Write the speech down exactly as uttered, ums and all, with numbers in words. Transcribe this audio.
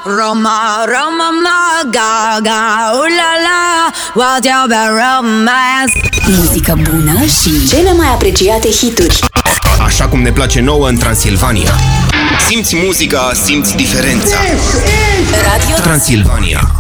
Roma, Roma, Gaga, ulala, what's your romance? Muzică bună și cele mai apreciate hituri. Așa cum ne place nouă în Transilvania. Simți muzica, simți diferența. Radio Transilvania.